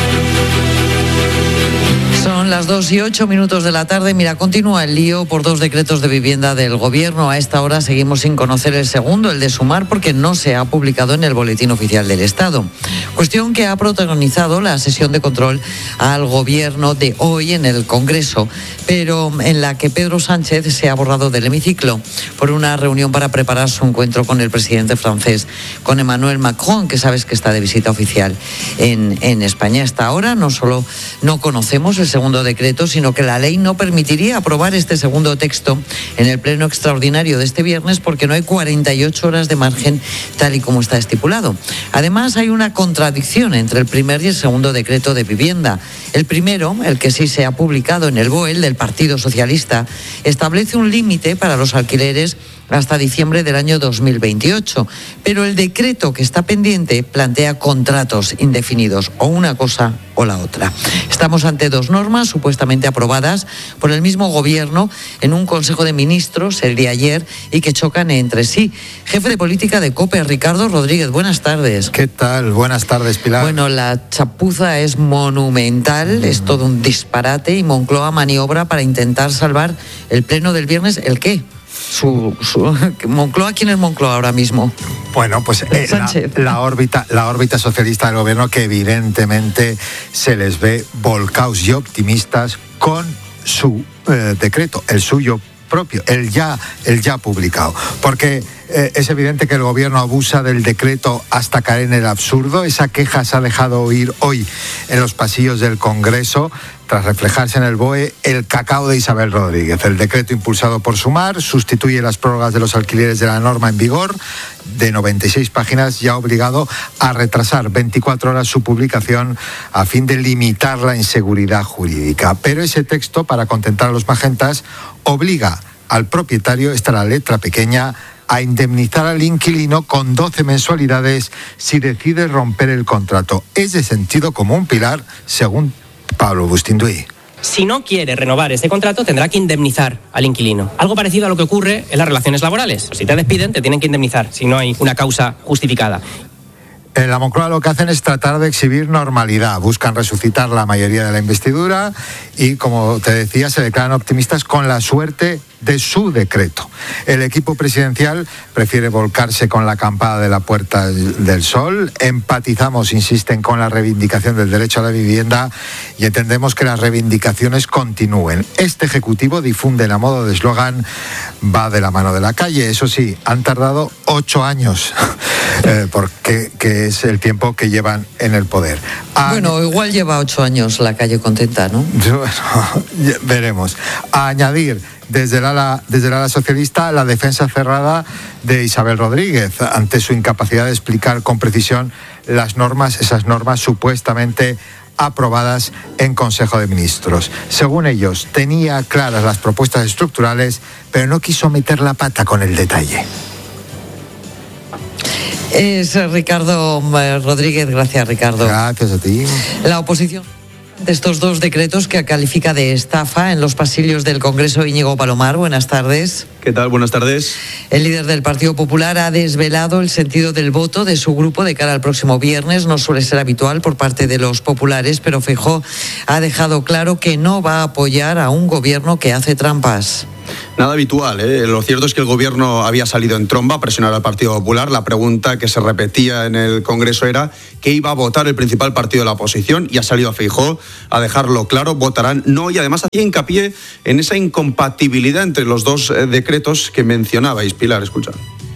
Son las dos y ocho minutos de la tarde. Mira, continúa el lío por dos decretos de vivienda del gobierno. A esta hora seguimos sin conocer el segundo, el de Sumar, porque no se ha publicado en el Boletín Oficial del Estado. Cuestión que ha protagonizado la sesión de control al gobierno de hoy en el Congreso, pero en la que Pedro Sánchez se ha borrado del hemiciclo por una reunión para preparar su encuentro con el presidente francés, con Emmanuel Macron, que sabes que está de visita oficial en, en España. Hasta ahora no solo no conocemos el segundo decreto, sino que la ley no permitiría aprobar este segundo texto en el pleno extraordinario de este viernes porque no hay cuarenta y ocho horas de margen tal y como está estipulado. Además, hay una contradicción entre el primer y el segundo decreto de vivienda. El primero, el que sí se ha publicado en el B O E, el del Partido Socialista, establece un límite para los alquileres hasta diciembre del año dos mil veintiocho, pero el decreto que está pendiente plantea contratos indefinidos, o una cosa o la otra. Estamos ante dos normas supuestamente aprobadas por el mismo gobierno en un Consejo de Ministros el de ayer y que chocan entre sí. Jefe de política de COPE, Ricardo Rodríguez, buenas tardes. ¿Qué tal? Buenas tardes, Pilar. Bueno, la chapuza es monumental, mm. es todo un disparate y Moncloa maniobra para intentar salvar el pleno del viernes. ¿El qué? Su, su, Moncloa, ¿quién es Moncloa ahora mismo? Bueno, pues eh, la, la órbita, la órbita socialista del gobierno, que evidentemente se les ve volcaos y optimistas con su eh, decreto, el suyo propio, el ya, el ya publicado, porque eh, es evidente que el gobierno abusa del decreto hasta caer en el absurdo. Esa queja se ha dejado oír hoy en los pasillos del Congreso, tras reflejarse en el B O E el cacao de Isabel Rodríguez. El decreto impulsado por Sumar sustituye las prórrogas de los alquileres de la norma en vigor de noventa y seis páginas y ha obligado a retrasar veinticuatro horas su publicación a fin de limitar la inseguridad jurídica. Pero ese texto, para contentar a los magentas, obliga al propietario, esta es la letra pequeña, a indemnizar al inquilino con doce mensualidades si decide romper el contrato. Es de sentido común, Pilar, según Pablo Bustinduy. Si no quiere renovar ese contrato, tendrá que indemnizar al inquilino. Algo parecido a lo que ocurre en las relaciones laborales. Si te despiden, te tienen que indemnizar, si no hay una causa justificada. En la Moncloa lo que hacen es tratar de exhibir normalidad, buscan resucitar la mayoría de la investidura y, como te decía, se declaran optimistas con la suerte de su decreto. El equipo presidencial prefiere volcarse con la acampada de la Puerta del Sol. Empatizamos, insisten, con la reivindicación del derecho a la vivienda y entendemos que las reivindicaciones continúen. Este ejecutivo, difunden a modo de eslogan, va de la mano de la calle. Eso sí, han tardado ocho años, eh, porque que es el tiempo que llevan en el poder. A... Bueno, igual lleva ocho años la calle contenta, ¿no? Bueno, veremos. A añadir, desde el ala, desde el ala socialista, la defensa cerrada de Isabel Rodríguez ante su incapacidad de explicar con precisión las normas, esas normas supuestamente aprobadas en Consejo de Ministros. Según ellos, tenía claras las propuestas estructurales, pero no quiso meter la pata con el detalle. Es Ricardo Rodríguez. Gracias, Ricardo. Gracias a ti. La oposición de estos dos decretos que califica de estafa en los pasillos del Congreso. Íñigo Palomar, buenas tardes. ¿Qué tal? Buenas tardes. El líder del Partido Popular ha desvelado el sentido del voto de su grupo de cara al próximo viernes. No suele ser habitual por parte de los populares, pero Feijóo ha dejado claro que no va a apoyar a un gobierno que hace trampas. Nada habitual, ¿eh? Lo cierto es que el gobierno había salido en tromba a presionar al Partido Popular. La pregunta que se repetía en el Congreso era qué iba a votar el principal partido de la oposición, y ha salido Feijóo a dejarlo claro: votarán no, y además hacía hincapié en esa incompatibilidad entre los dos eh, decretos que mencionabais. Pilar, escucha.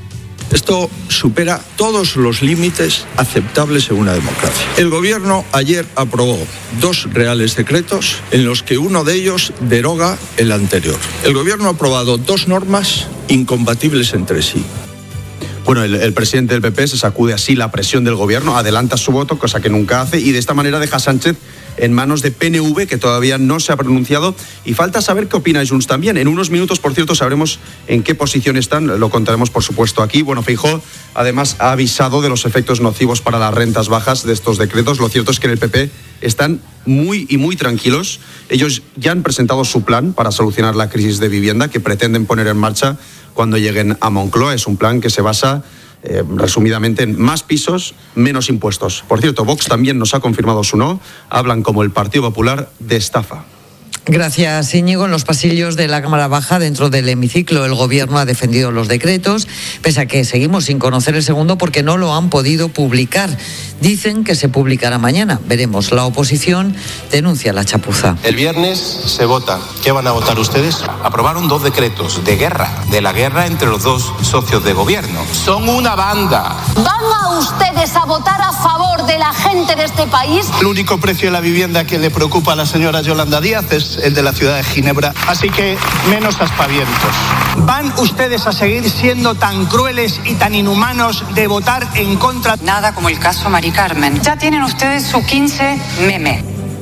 Esto supera todos los límites aceptables en una democracia. El gobierno ayer aprobó dos reales decretos en los que uno de ellos deroga el anterior. El gobierno ha aprobado dos normas incompatibles entre sí. Bueno, el, el presidente del P P se sacude así la presión del gobierno, adelanta su voto, cosa que nunca hace, y de esta manera deja a Sánchez en manos de P N V, que todavía no se ha pronunciado, y falta saber qué opina Junts también. En unos minutos, por cierto, sabremos en qué posición están, lo contaremos por supuesto aquí. Bueno, Feijóo además ha avisado de los efectos nocivos para las rentas bajas de estos decretos. Lo cierto es que en el P P están muy y muy tranquilos. Ellos ya han presentado su plan para solucionar la crisis de vivienda que pretenden poner en marcha cuando lleguen a Moncloa. Es un plan que se basa Eh, resumidamente en más pisos, menos impuestos. Por cierto, Vox también nos ha confirmado su no. Hablan como el Partido Popular de estafa. Gracias, Íñigo. En los pasillos de la Cámara Baja, dentro del hemiciclo, el Gobierno ha defendido los decretos, pese a que seguimos sin conocer el segundo porque no lo han podido publicar. Dicen que se publicará mañana. Veremos. La oposición denuncia la chapuza. El viernes se vota. ¿Qué van a votar ustedes? Aprobaron dos decretos de guerra, de la guerra entre los dos socios de gobierno. Son una banda. ¿Van a ustedes a votar a favor de la gente de este país? El único precio de la vivienda que le preocupa a la señora Yolanda Díaz es el de la ciudad de Ginebra, así que menos aspavientos. ¿Van ustedes a seguir siendo tan crueles y tan inhumanos de votar en contra? Nada como el caso Mari Carmen. Ya tienen ustedes su quince meme.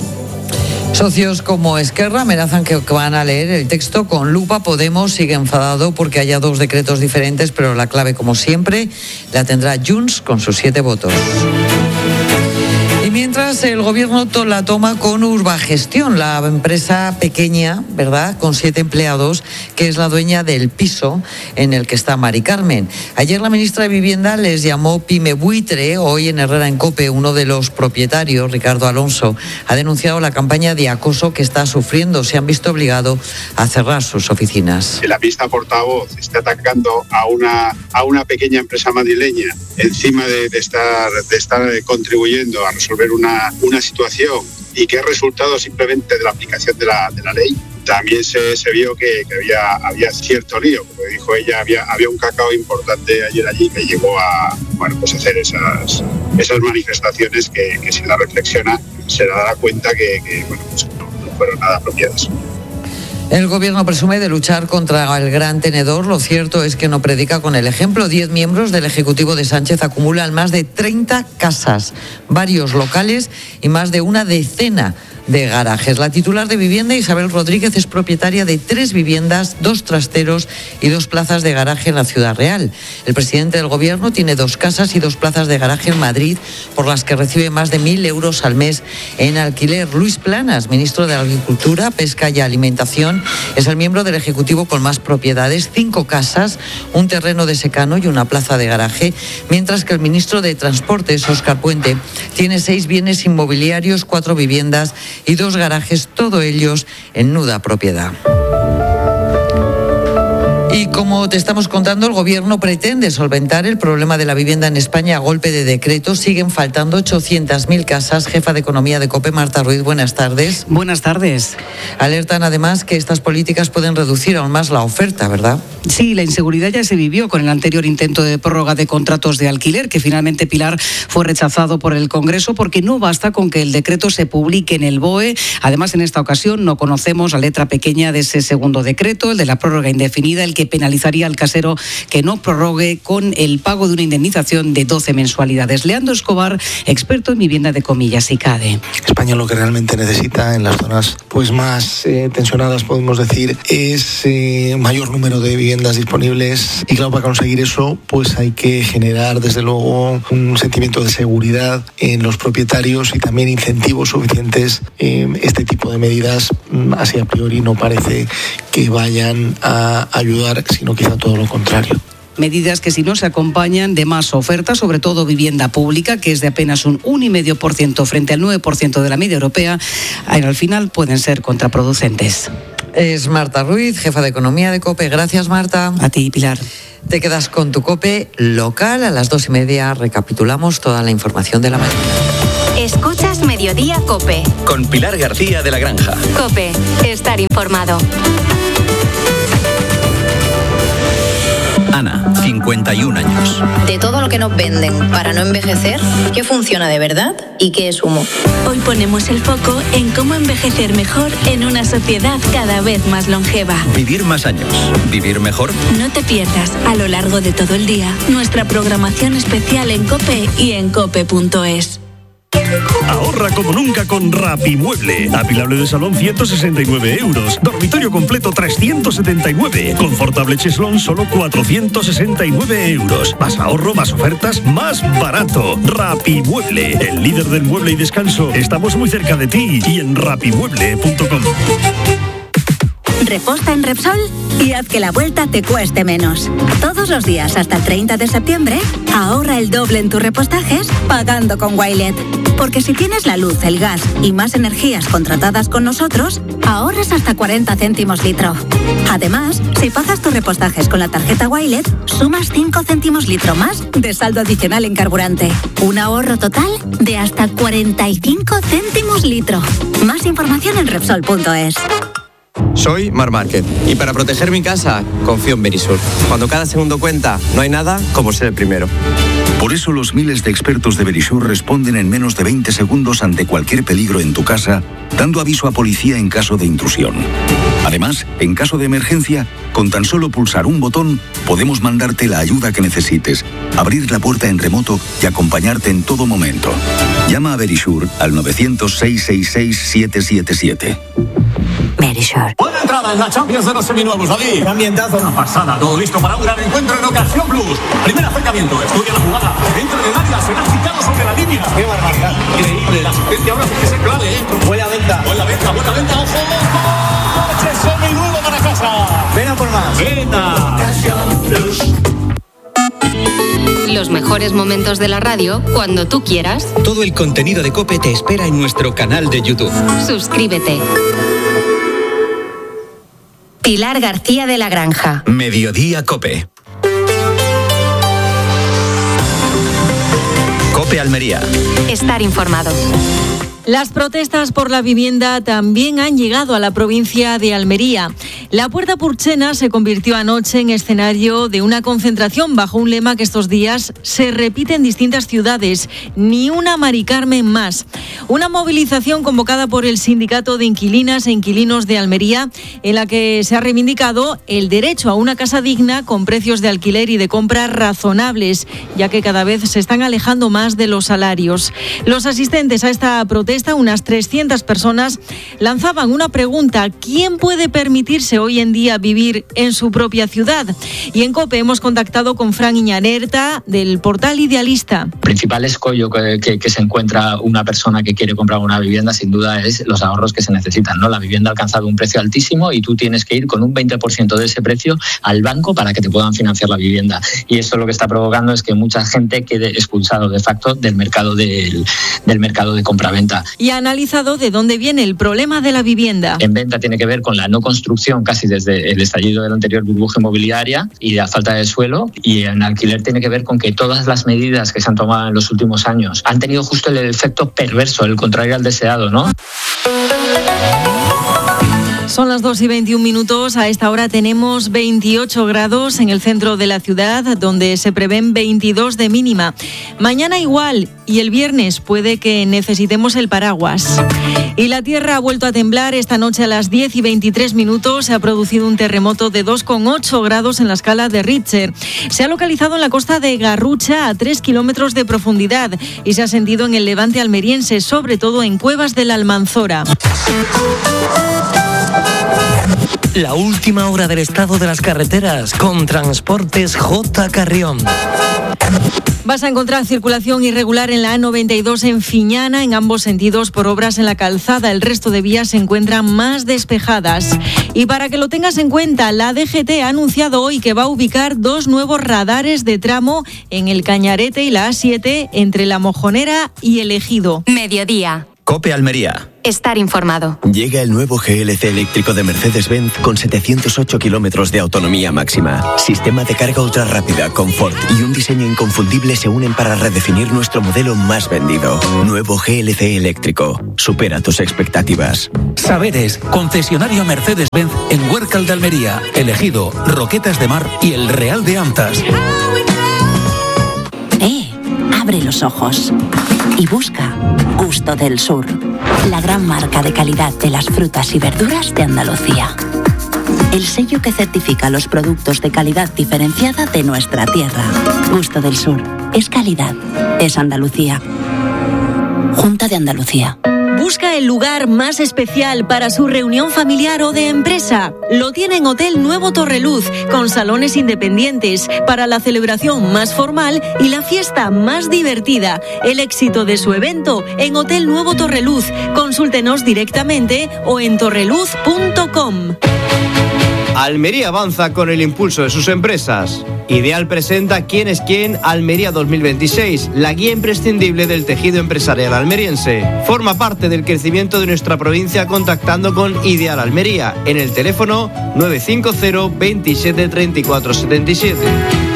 Socios como Esquerra amenazan que van a leer el texto con lupa. Podemos sigue enfadado porque haya dos decretos diferentes, pero la clave, como siempre, la tendrá Junts con sus siete votos. Y mientras el gobierno la toma con Urbagestión, la empresa pequeña, ¿verdad?, con siete empleados, que es la dueña del piso en el que está Mari Carmen. Ayer la ministra de Vivienda les llamó pyme buitre. Hoy en Herrera en COPE, uno de los propietarios, Ricardo Alonso, ha denunciado la campaña de acoso que está sufriendo. Se han visto obligados a cerrar sus oficinas. La ministra portavoz está atacando a una, a una pequeña empresa madrileña encima de, de, estar, de estar contribuyendo a resolver una, una situación y que es resultado simplemente de la aplicación de la, de la ley. También se, se vio que, que había, había cierto lío, como dijo ella, había, había un cacao importante ayer allí que llegó a, bueno, pues hacer esas, esas manifestaciones que, que si la reflexiona se dará cuenta que, que bueno, pues no, no fueron nada apropiadas. El gobierno presume de luchar contra el gran tenedor. Lo cierto es que no predica con el ejemplo. Diez miembros del Ejecutivo de Sánchez acumulan más de treinta casas, varios locales y más de una decena de garajes. La titular de vivienda, Isabel Rodríguez, es propietaria de tres viviendas, dos trasteros y dos plazas de garaje en la Ciudad Real. El presidente del Gobierno tiene dos casas y dos plazas de garaje en Madrid, por las que recibe más de mil euros al mes en alquiler. Luis Planas, ministro de Agricultura, Pesca y Alimentación, es el miembro del Ejecutivo con más propiedades, cinco casas, un terreno de secano y una plaza de garaje, mientras que el ministro de Transportes, Óscar Puente, tiene seis bienes inmobiliarios, cuatro viviendas y dos garajes, todos ellos en nuda propiedad. Y como te estamos contando, el Gobierno pretende solventar el problema de la vivienda en España a golpe de decreto. Siguen faltando ochocientas mil casas. Jefa de Economía de COPE, Marta Ruiz, buenas tardes. Buenas tardes. Alertan además que estas políticas pueden reducir aún más la oferta, ¿verdad? Sí, la inseguridad ya se vivió con el anterior intento de prórroga de contratos de alquiler, que finalmente, Pilar, fue rechazado por el Congreso porque no basta con que el decreto se publique en el B O E. Además, en esta ocasión no conocemos la letra pequeña de ese segundo decreto, el de la prórroga indefinida, el que penalizaría al casero que no prorrogue con el pago de una indemnización de doce mensualidades. Leandro Escobar, experto en vivienda de Comillas y CADE. España lo que realmente necesita en las zonas pues más eh, tensionadas, podemos decir, es eh, mayor número de viviendas disponibles, y claro, para conseguir eso pues hay que generar desde luego un sentimiento de seguridad en los propietarios y también incentivos suficientes. Eh, este tipo de medidas así a priori no parece que vayan a ayudar, sino quizá todo lo contrario. Medidas que, si no se acompañan de más oferta, sobre todo vivienda pública, que es de apenas un uno coma cinco por ciento frente al nueve por ciento de la media europea, al final pueden ser contraproducentes. Es Marta Ruiz, jefa de Economía de COPE. Gracias, Marta. A ti, Pilar. Te quedas con tu COPE local. A las dos y media recapitulamos toda la información de la mañana. Escuchas Mediodía COPE. Con Pilar García de la Granja. COPE, estar informado. Ana, cincuenta y un años. De todo lo que nos venden para no envejecer, ¿qué funciona de verdad y qué es humo? Hoy ponemos el foco en cómo envejecer mejor en una sociedad cada vez más longeva. Vivir más años. Vivir mejor. No te pierdas a lo largo de todo el día nuestra programación especial en COPE y en cope punto es. Ahorra como nunca con Rapimueble. Apilable de salón ciento sesenta y nueve euros. Dormitorio completo trescientos setenta y nueve. Confortable cheslón solo cuatrocientos sesenta y nueve euros. Más ahorro, más ofertas, más barato. Rapimueble, el líder del mueble y descanso. Estamos muy cerca de ti y en rapimueble punto com. Reposta en Repsol y haz que la vuelta te cueste menos. Todos los días hasta el treinta de septiembre, ahorra el doble en tus repostajes pagando con Wilet. Porque si tienes la luz, el gas y más energías contratadas con nosotros, ahorras hasta cuarenta céntimos litro. Además, si pagas tus repostajes con la tarjeta Wilet, sumas cinco céntimos litro más de saldo adicional en carburante. Un ahorro total de hasta cuarenta y cinco céntimos litro. Más información en Repsol punto es. Soy Mar Márquez y para proteger mi casa confío en Verisur. Cuando cada segundo cuenta, no hay nada como ser el primero. Por eso los miles de expertos de Verisur responden en menos de veinte segundos ante cualquier peligro en tu casa, dando aviso a policía en caso de intrusión. Además, en caso de emergencia, con tan solo pulsar un botón, podemos mandarte la ayuda que necesites, abrir la puerta en remoto y acompañarte en todo momento. Llama a Verisur al nueve cero cero, seis seis seis, siete siete siete. Verisur. Buena entrada en la Champions de los seminuevos, David. ¡Qué ambientazo! Una pasada, todo listo para un gran encuentro en Ocasión Plus. Primer acercamiento, estudia la jugada. Dentro del área, será quitado sobre la línea. ¡Qué barbaridad! Increíble, la asistencia ahora sí que se clave, ¿eh? Buena venta. Buena venta, buena venta, ojo, ojo. ¡Coche seminuevo para casa! Ven a por más. ¡Venta! Ocasión Plus. Los mejores momentos de la radio cuando tú quieras. Todo el contenido de COPE te espera en nuestro canal de YouTube. Suscríbete. Pilar García de la Granja. Mediodía COPE. COPE Almería. Estar informado. Las protestas por la vivienda también han llegado a la provincia de Almería. La Puerta Purchena se convirtió anoche en escenario de una concentración bajo un lema que estos días se repite en distintas ciudades: ni una Mari Carmen más. Una movilización convocada por el Sindicato de Inquilinas e Inquilinos de Almería, en la que se ha reivindicado el derecho a una casa digna con precios de alquiler y de compra razonables, ya que cada vez se están alejando más de los salarios. Los asistentes a esta protesta protesta, unas trescientas personas lanzaban una pregunta: ¿quién puede permitirse hoy en día vivir en su propia ciudad? Y en COPE hemos contactado con Fran Iñanerta del portal Idealista. El principal escollo que, que, que se encuentra una persona que quiere comprar una vivienda, sin duda, es los ahorros que se necesitan, ¿no? La vivienda ha alcanzado un precio altísimo y tú tienes que ir con un veinte por ciento de ese precio al banco para que te puedan financiar la vivienda. Y eso lo que está provocando es que mucha gente quede expulsado de facto del mercado del, del mercado de compraventa. Y ha analizado de dónde viene el problema de la vivienda. En venta tiene que ver con la no construcción casi desde el estallido de la anterior burbuja inmobiliaria y la falta de suelo, y en alquiler tiene que ver con que todas las medidas que se han tomado en los últimos años han tenido justo el efecto perverso, el contrario al deseado, ¿no? Son las dos y veintiún minutos. A esta hora tenemos veintiocho grados en el centro de la ciudad, donde se prevén veintidós de mínima. Mañana igual, y el viernes puede que necesitemos el paraguas. Y la tierra ha vuelto a temblar. Esta noche a las diez y veintitrés minutos se ha producido un terremoto de dos coma ocho grados en la escala de Richter. Se ha localizado en la costa de Garrucha, a tres kilómetros de profundidad, y se ha sentido en el levante almeriense, sobre todo en Cuevas de la Almanzora. La última hora del estado de las carreteras con Transportes J. Carrión. Vas a encontrar circulación irregular en la A noventa y dos en Fiñana, en ambos sentidos por obras en la calzada. El resto de vías se encuentran más despejadas. Y para que lo tengas en cuenta, la D G T ha anunciado hoy que va a ubicar dos nuevos radares de tramo en el Cañarete y la A siete, entre La Mojonera y El Ejido. Mediodía. COPE Almería. Estar informado. Llega el nuevo G L C eléctrico de Mercedes-Benz con setecientos ocho kilómetros de autonomía máxima. Sistema de carga ultra rápida, confort y un diseño inconfundible se unen para redefinir nuestro modelo más vendido. Nuevo G L C eléctrico. Supera tus expectativas. Saberes, concesionario Mercedes-Benz en Huércal de Almería, El Ejido, Roquetas de Mar y El Real de Antas. Eh, abre los ojos y busca Gusto del Sur, la gran marca de calidad de las frutas y verduras de Andalucía. El sello que certifica los productos de calidad diferenciada de nuestra tierra. Gusto del Sur. Es calidad. Es Andalucía. Junta de Andalucía. Busca el lugar más especial para su reunión familiar o de empresa. Lo tiene en Hotel Nuevo Torreluz, con salones independientes para la celebración más formal y la fiesta más divertida. El éxito de su evento en Hotel Nuevo Torreluz. Consúltenos directamente o en torreluz punto com. Almería avanza con el impulso de sus empresas. Ideal presenta ¿Quién es quién? Almería dos mil veintiséis, la guía imprescindible del tejido empresarial almeriense. Forma parte del crecimiento de nuestra provincia contactando con Ideal Almería en el teléfono nueve cinco cero, veintisiete, treinta y cuatro setenta y siete.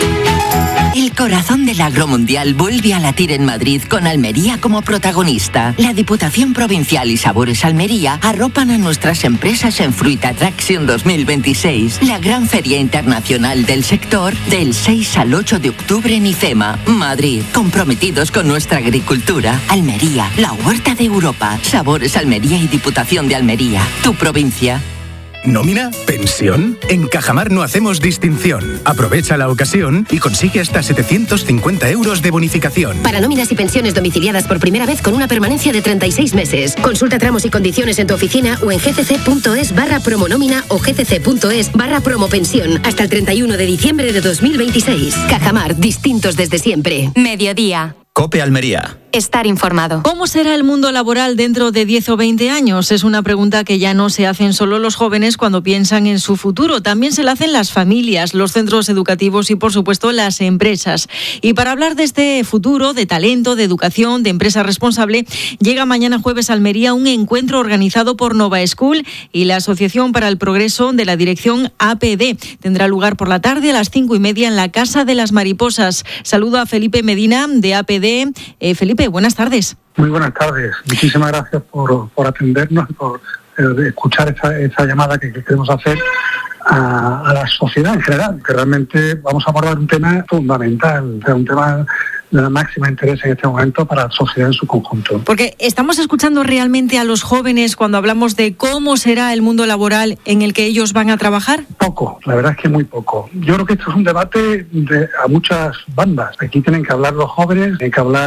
El corazón del agromundial vuelve a latir en Madrid con Almería como protagonista. La Diputación Provincial y Sabores Almería arropan a nuestras empresas en Fruit Attraction dos mil veintiséis, la gran feria internacional del sector del seis al ocho de octubre en IFEMA, Madrid. Comprometidos con nuestra agricultura. Almería, la huerta de Europa. Sabores Almería y Diputación de Almería, tu provincia. ¿Nómina? ¿Pensión? En Cajamar no hacemos distinción. Aprovecha la ocasión y consigue hasta setecientos cincuenta euros de bonificación. Para nóminas y pensiones domiciliadas por primera vez con una permanencia de treinta y seis meses. Consulta tramos y condiciones en tu oficina o en gcc.es barra promonómina o gcc.es barra promopensión hasta el treinta y uno de diciembre de dos mil veintiséis. Cajamar, distintos desde siempre. Mediodía. COPE Almería. Estar informado. ¿Cómo será el mundo laboral dentro de diez o veinte años? Es una pregunta que ya no se hacen solo los jóvenes cuando piensan en su futuro. También se la hacen las familias, los centros educativos y, por supuesto, las empresas. Y para hablar de este futuro, de talento, de educación, de empresa responsable, llega mañana jueves a Almería un encuentro organizado por Nova School y la Asociación para el Progreso de la Dirección A P D. Tendrá lugar por la tarde a las cinco y media en la Casa de las Mariposas. Saludo a Felipe Medina de A P D. Eh, Felipe, buenas tardes. Muy buenas tardes. Muchísimas gracias por, por atendernos y por eh, escuchar esa, esa llamada que, que queremos hacer a, a la sociedad en general, que realmente vamos a abordar un tema fundamental, o sea, un tema de la máxima interés en este momento para la sociedad en su conjunto. Porque estamos escuchando realmente a los jóvenes cuando hablamos de cómo será el mundo laboral en el que ellos van a trabajar. Poco, la verdad es que muy poco. Yo creo que esto es un debate de, a muchas bandas. Aquí tienen que hablar los jóvenes, tienen que hablar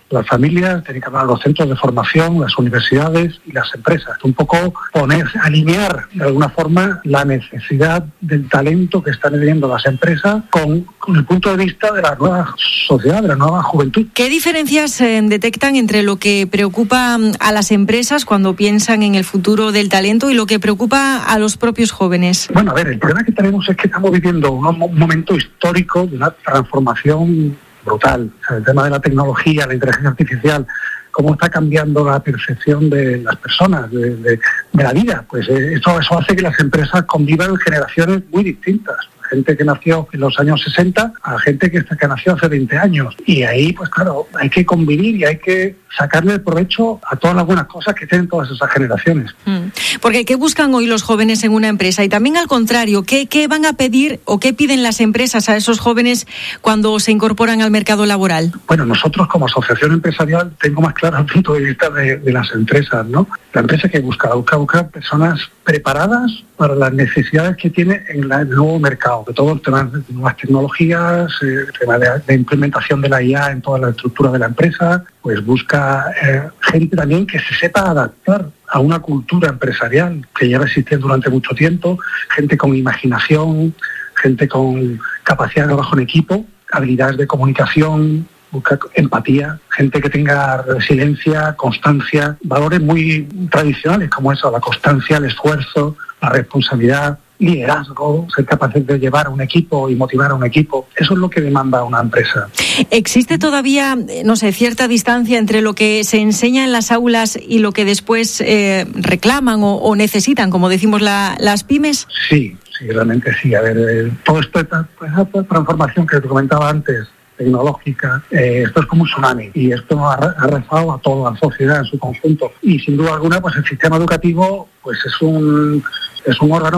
las familias, tienen que hablar los centros de formación, las universidades y las empresas. Un poco poner, alinear de alguna forma la necesidad del talento que están teniendo las empresas con, con el punto de vista de la nueva sociedad, de la nueva juventud. ¿Qué diferencias eh, detectan entre lo que preocupa a las empresas cuando piensan en el futuro del talento y lo que preocupa a los propios jóvenes? Bueno, a ver, el problema que tenemos es que estamos viviendo un, un momento histórico de una transformación brutal. O sea, el tema de la tecnología, la inteligencia artificial, cómo está cambiando la percepción de las personas, de, de, de la vida. Pues eh, eso, eso hace que las empresas convivan generaciones muy distintas. Gente que nació en los años sesenta a gente que, que nació hace veinte años. Y ahí, pues claro, hay que convivir y hay que sacarle el provecho a todas las buenas cosas que tienen todas esas generaciones. Mm. Porque ¿qué buscan hoy los jóvenes en una empresa? Y también al contrario, ¿qué, qué van a pedir o qué piden las empresas a esos jóvenes cuando se incorporan al mercado laboral? Bueno, nosotros como asociación empresarial tengo más claro el punto de vista de, de las empresas, ¿no? La empresa que busca, busca, busca personas preparadas para las necesidades que tiene en la, el nuevo mercado, de todo el tema de nuevas tecnologías, eh, el tema de, de implementación de la I A en toda la estructura de la empresa, pues busca eh, gente también que se sepa adaptar a una cultura empresarial que lleva existiendo durante mucho tiempo, gente con imaginación, gente con capacidad de trabajo en equipo, habilidades de comunicación, busca empatía, gente que tenga resiliencia, constancia, valores muy tradicionales como eso, la constancia, el esfuerzo, la responsabilidad, liderazgo, ser capaces de llevar a un equipo y motivar a un equipo. Eso es lo que demanda una empresa. ¿Existe todavía, no sé, cierta distancia entre lo que se enseña en las aulas y lo que después eh, reclaman o, o necesitan, como decimos la, las pymes? Sí, sí, realmente sí. A ver, eh, todo esto, esta, esta transformación que te comentaba antes, tecnológica, eh, esto es como un tsunami y esto ha arrasado a toda la sociedad en su conjunto y sin duda alguna pues el sistema educativo pues es un es un órgano